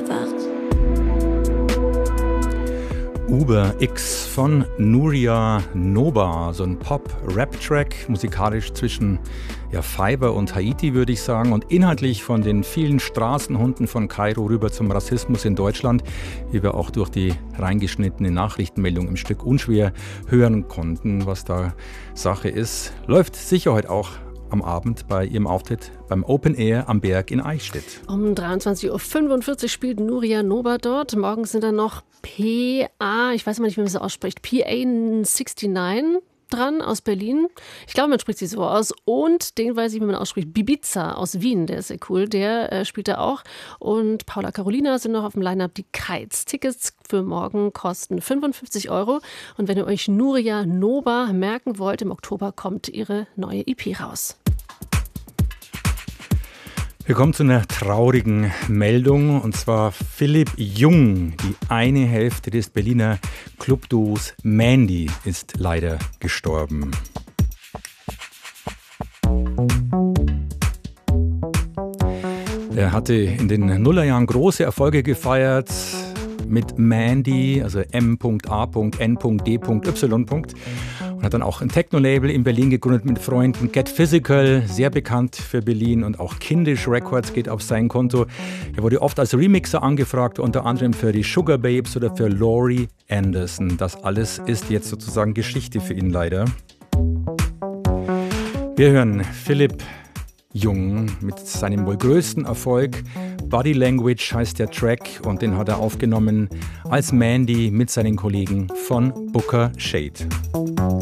188. Uber X von Nuria Noba, so ein Pop-Rap-Track, musikalisch zwischen Fiverr und Haiti, würde ich sagen, und inhaltlich von den vielen Straßenhunden von Kairo rüber zum Rassismus in Deutschland, wie wir auch durch die reingeschnittene Nachrichtenmeldung im Stück unschwer hören konnten, was da Sache ist. Läuft sicher heute auch am Abend bei ihrem Auftritt beim Open Air am Berg in Eichstätt. Um 23.45 Uhr spielt Nuria Noba dort. Morgen sind dann noch PA, ich weiß mal nicht, wie man das ausspricht, PA69 dran aus Berlin. Ich glaube, man spricht sie so aus. Und den weiß ich, wie man ausspricht, Bibiza aus Wien, der ist sehr cool. Der spielt da auch. Und Paula Carolina sind noch auf dem Line-Up, die Kites. Tickets für morgen kosten 55 €. Und wenn ihr euch Nuria Noba merken wollt, im Oktober kommt ihre neue EP raus. Wir kommen zu einer traurigen Meldung, und zwar Philipp Jung, die eine Hälfte des Berliner Clubduos Mandy, ist leider gestorben. Er hatte in den Nullerjahren große Erfolge gefeiert mit Mandy, also M.A.N.D.Y. Und hat dann auch ein Techno-Label in Berlin gegründet mit Freunden. Get Physical, sehr bekannt für Berlin, und auch Kindisch Records geht auf sein Konto. Er wurde oft als Remixer angefragt, unter anderem für die Sugar Babes oder für Laurie Anderson. Das alles ist jetzt sozusagen Geschichte für ihn leider. Wir hören Philipp Jung mit seinem wohl größten Erfolg. Body Language heißt der Track, und den hat er aufgenommen als Mandy mit seinen Kollegen von Booker Shade.